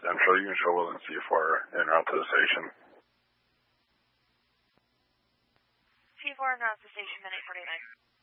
Central, you can show Will and C4 en route to the station. C4 en route to the station, minute 49.